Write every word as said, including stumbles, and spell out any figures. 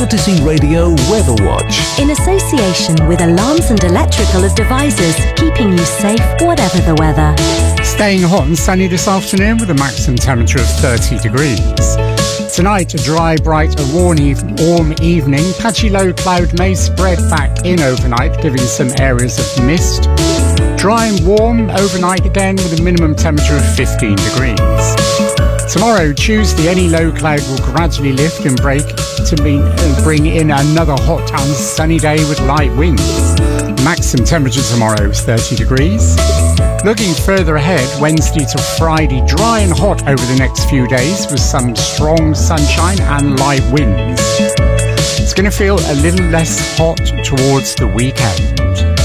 L T C Radio Weather Watch. In association with Alarms and Electrical Devices, keeping you safe whatever the weather. Staying hot and sunny this afternoon with a maximum temperature of thirty degrees. Tonight, a dry, bright and warm, even, warm evening. Patchy low cloud may spread back in overnight, giving some areas of mist. Dry and warm overnight again with a minimum temperature of fifteen degrees. Tomorrow, Tuesday, any low cloud will gradually lift and break to mean, uh, bring in another hot and sunny day with light winds. Maximum temperature tomorrow is thirty degrees. Looking further ahead, Wednesday to Friday, dry and hot over the next few days with some strong sunshine and light winds. It's going to feel a little less hot towards the weekend.